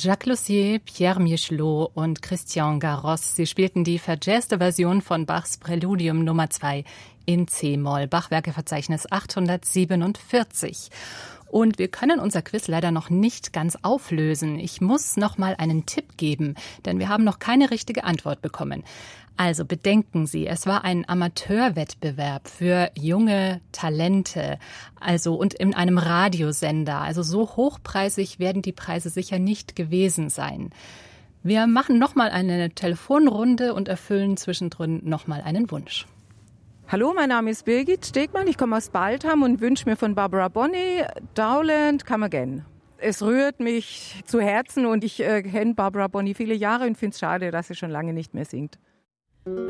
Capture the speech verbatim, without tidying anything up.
Jacques Lussier, Pierre Michelot und Christian Garros. Sie spielten die verjazzte Version von Bachs Präludium Nummer zwei in C-Moll, Bachwerkeverzeichnis achthundertsiebenundvierzig. Und wir können unser Quiz leider noch nicht ganz auflösen. Ich muss noch mal einen Tipp geben, denn wir haben noch keine richtige Antwort bekommen. Also bedenken Sie, es war ein Amateurwettbewerb für junge Talente, also und in einem Radiosender. Also so hochpreisig werden die Preise sicher nicht gewesen sein. Wir machen noch mal eine Telefonrunde und erfüllen zwischendrin noch mal einen Wunsch. Hallo, mein Name ist Birgit Stegmann, ich komme aus Baltham und wünsche mir von Barbara Bonney Dowland Come Again. Es rührt mich zu Herzen und ich äh, kenne Barbara Bonney viele Jahre und finde es schade, dass sie schon lange nicht mehr singt.